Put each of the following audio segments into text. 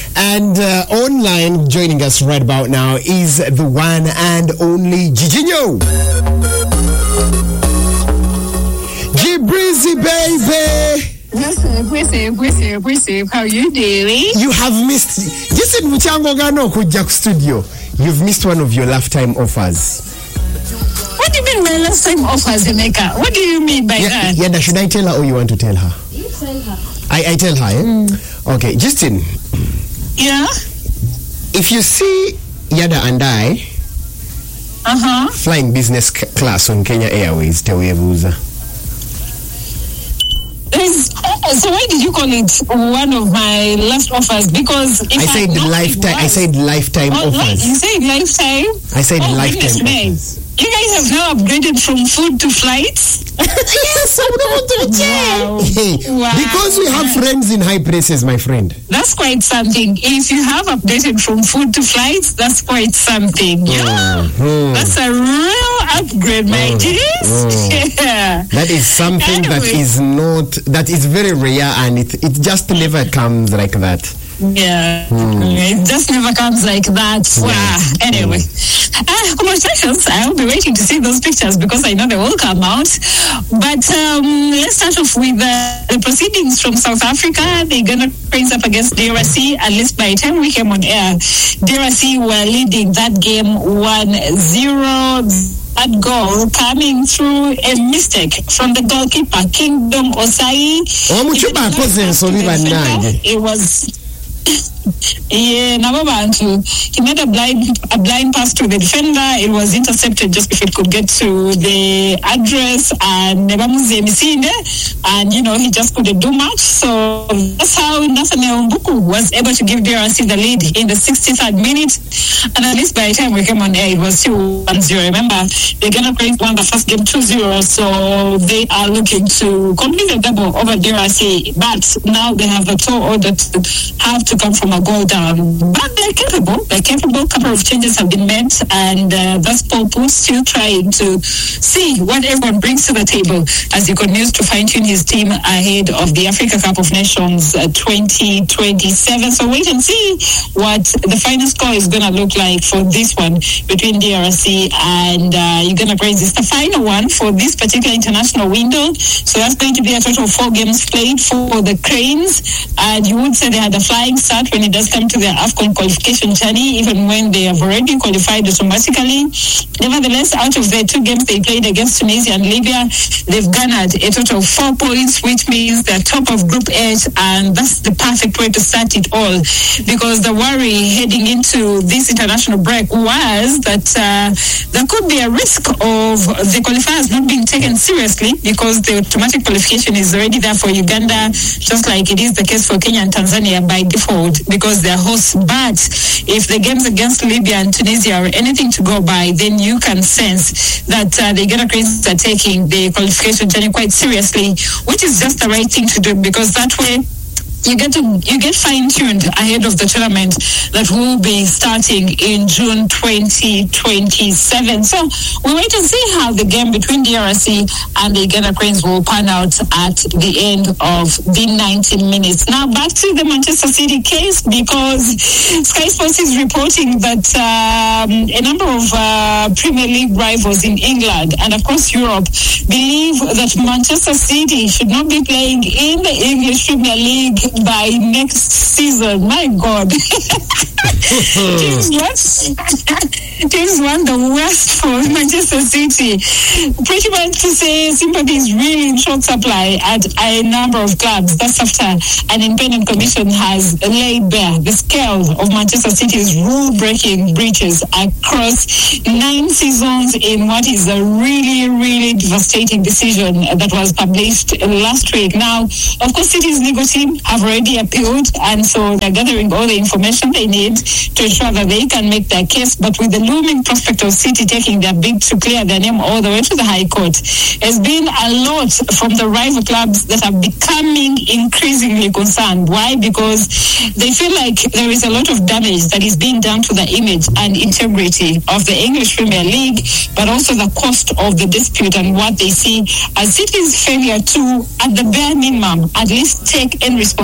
And online, joining us right about now is the one and only Gigino. G-Breezy, baby. How you doing? You have missed. Listen, Muchango Gano Kujak Studio. You've missed one of your lifetime offers. What do you mean my lifetime offers, Emeka? What do you mean by that? Yada, should I tell her or you want to tell her? You tell her. I tell her, eh? Okay, Justin. Yeah? If you see Yada and I flying business class on Kenya Airways, Tewebuza. So why did you call it one of my last offers? Because if I said lifetime offers. You said lifetime? I said lifetime offers. You guys have now upgraded from food to flights? Yes, I would want to check. Wow. Because we have friends in high places, my friend. That's quite something. If you have updated from food to flights, that's quite something. That's a real upgrade, my dears. Yeah. That is something that is very rare, and it just never comes like that. Yeah, it just never comes like that. Wow. Anyway, congratulations. I'll be waiting to see those pictures because I know they will come out. But let's start off with the proceedings from South Africa. They're going to face up against DRC. At least by the time we came on air, DRC were leading that game 1-0. That goal coming through a mistake from the goalkeeper, Kingdom Osai. It was... Yeah, Nababantu. He made a blind pass to the defender. It was intercepted just before it could get to the address, and he just couldn't do much. So that's how Nathaniel Mbuku was able to give DRC the lead in the 63rd minute. And at least by the time we came on air, it was still 1-0. Remember, they're gonna won the first game 2-0, so they are looking to complete the double over DRC. But now they have a tall order to have to come from a goal down. But they're capable. A couple of changes have been made, and that's Paul Poole still trying to see what everyone brings to the table as he continues to fine-tune his team ahead of the Africa Cup of Nations 2027. So wait and see what the final score is going to look like for this one between DRC and Uganda Cranes. It's the final one for this particular international window. So that's going to be a total of 4 games played for the Cranes. And you would say they had a flying start when it does come to their AFCON qualification journey, even when they have already qualified automatically. Nevertheless, out of the 2 games they played against Tunisia and Libya, they've garnered a total of 4 points, which means they're top of Group H, and that's the perfect way to start it all. Because the worry heading into this international break was that there could be a risk of the qualifiers not being taken seriously, because the automatic qualification is already there for Uganda, just like it is the case for Kenya and Tanzania by default, because they're hosts. But if the games against Libya and Tunisia are anything to go by, then you can sense that the Uganda Cranes are taking the qualification journey quite seriously, which is just the right thing to do, because that way you get fine-tuned ahead of the tournament that will be starting in June 2027. So we'll wait and see how the game between DRC and the Uganda Cranes will pan out at the end of the 90 minutes. Now back to the Manchester City case, because Sky Sports is reporting that a number of Premier League rivals in England and of course Europe believe that Manchester City should not be playing in the English Premier League by next season. My God. This one the worst for Manchester City. Pretty much to say sympathy is really in short supply at a number of clubs. That's after an independent commission has laid bare the scale of Manchester City's rule-breaking breaches across 9 seasons in what is a really, really devastating decision that was published last week. Now, of course, City's legal team have already appealed, and so they're gathering all the information they need to ensure that they can make their case. But with the looming prospect of City taking their bid to clear their name all the way to the High Court, has been a lot from the rival clubs that are becoming increasingly concerned. Why? Because they feel like there is a lot of damage that is being done to the image and integrity of the English Premier League, but also the cost of the dispute and what they see as City's failure to, at the bare minimum, at least take any responsibility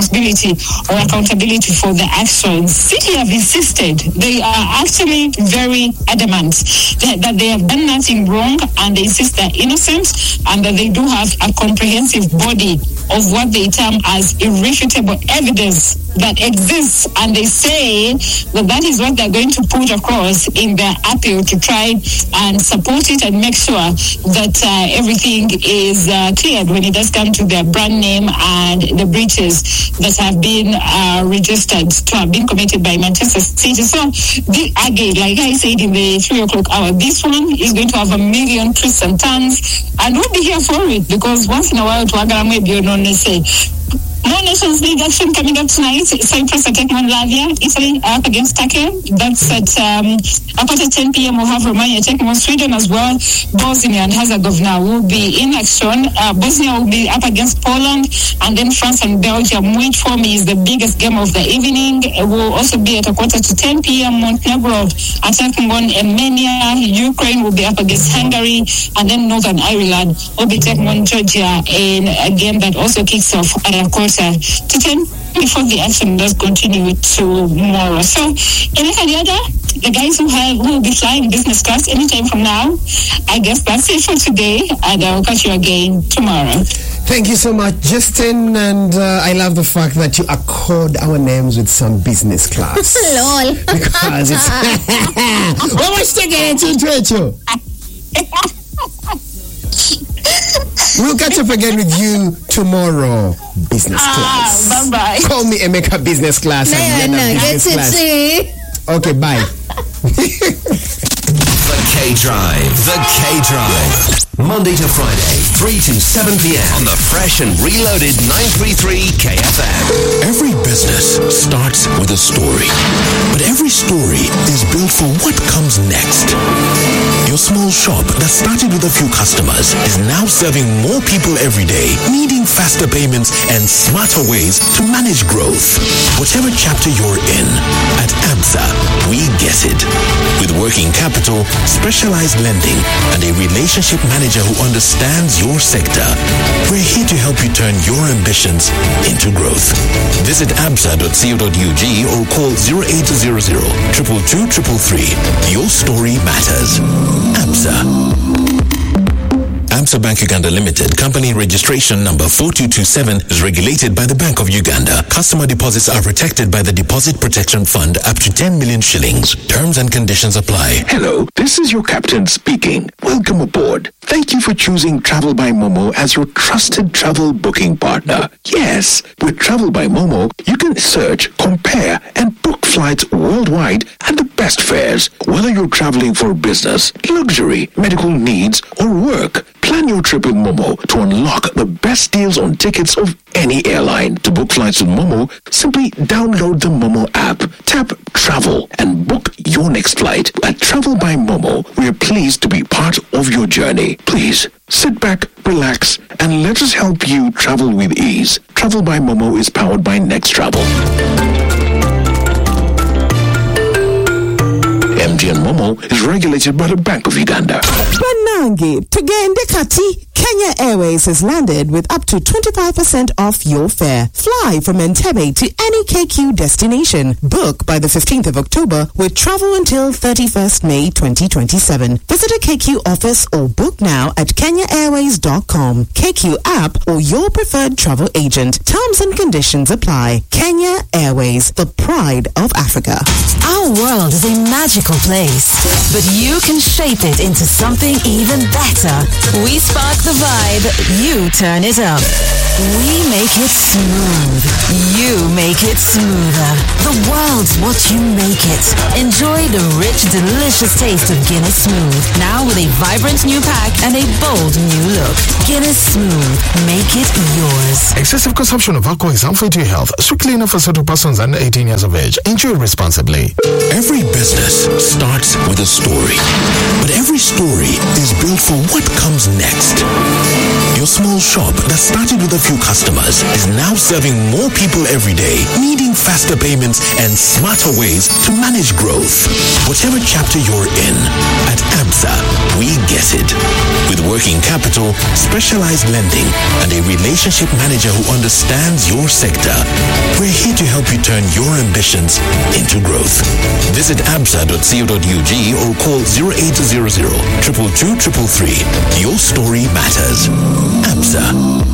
responsibility or accountability for the actions. City have insisted, they are actually very adamant that they have done nothing wrong, and they insist they're innocent, and that they do have a comprehensive body of what they term as irrefutable evidence that exists, and they say that is what they're going to put across in their appeal to try and support it and make sure that everything is cleared when it does come to their brand name and the breaches that have been registered to have been committed by Manchester City. So again, like I said in the 3 o'clock hour, this one is going to have a million twists and turns, and we'll be here for it, because once in a while say more Nations League action coming up tonight. Cyprus are taking on Latvia. Italy are up against Turkey. That's at 10 p.m. We'll have Romania taking on Sweden as well. Bosnia and Herzegovina will be in action. Bosnia will be up against Poland, and then France and Belgium, which for me is the biggest game of the evening. It will also be at 10 p.m. Montenegro are taking on Armenia. Ukraine will be up against Hungary, and then Northern Ireland will be taking on Georgia in a game that also kicks off at 10 before the action does continue tomorrow. So in Canada, the guys who will be flying business class anytime from now, I guess that's it for today, and I'll catch you again tomorrow. Thank you so much, Justin, and I love the fact that you accord our names with some business class. Lol. Because it's what was taking into it? We'll catch up again with you tomorrow. Business class. Bye-bye. Call me Emeka Business Class. Okay, bye. The K-Drive. Monday to Friday, 3 to 7 p.m. on the fresh and reloaded 933 KFM. Every business starts with a story, but every story is built for what comes next. Your small shop that started with a few customers is now serving more people every day, needing faster payments and smarter ways to manage growth. Whatever chapter you're in, at ABSA, we get it. With working capital, specialized lending, and a relationship manager who understands your sector, we're here to help you turn your ambitions into growth. Visit absa.co.ug or call 0800 222 333. Your story matters. ABSA. ABSA Bank Uganda Limited, company registration number 4227, is regulated by the Bank of Uganda. Customer deposits are protected by the Deposit Protection Fund up to 10 million shillings. Terms and conditions apply. Hello, this is your captain speaking. Welcome aboard. Thank you for choosing Travel by Momo as your trusted travel booking partner. Yes, with Travel by Momo, you can search, compare, and book flights worldwide at the best fares. Whether you're traveling for business, luxury, medical needs, or work, plan your trip with Momo to unlock the best deals on tickets of any airline. To book flights with Momo, simply download the Momo app, tap Travel, and book your next flight. At Travel by Momo, we are pleased to be part of your journey. Please, sit back, relax, and let us help you travel with ease. Travel by Momo is powered by Next Travel. MTN Momo is regulated by the Bank of Uganda. Banangi, Tugende Kati, Kenya Airways has landed with up to 25% off your fare. Fly from Entebbe to any KQ destination. Book by the 15th of October with travel until 31st May 2027. Visit a KQ office or book now at KenyaAirways.com, KQ app, or your preferred travel agent. Terms and conditions apply. Kenya Airways, the pride of Africa. Our world is a magical place, but you can shape it into something even better. We spark the vibe, you turn it up. We make it smooth, you make it smoother. The world's what you make it. Enjoy the rich, delicious taste of Guinness Smooth, now with a vibrant new pack and a bold new look. Guinness Smooth, make it yours. Excessive consumption of alcohol is harmful to your health. Strictly enough for certain persons under 18 years of age. Enjoy responsibly. Every business starts with a story, but every story is built for what comes next. Your small shop that started with a few customers is now serving more people every day, needing faster payments, and smarter ways to manage growth. Whatever chapter you're in, at ABSA, we get it. With working capital, specialized lending, and a relationship manager who understands your sector, we're here to help you turn your ambitions into growth. Visit absa.co.ug or call 0800 222 333. Your story matters. ABSA.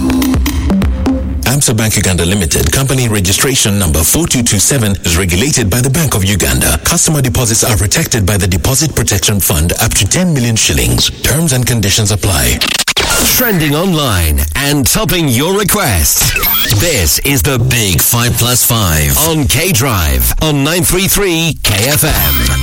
ABSA Bank Uganda Limited, company registration number 4227, is regulated by the Bank of Uganda. Customer deposits are protected by the Deposit Protection Fund up to 10 million shillings. Terms and conditions apply. Trending online and topping your requests. This is the Big 5+5 on K Drive on 933 KFM.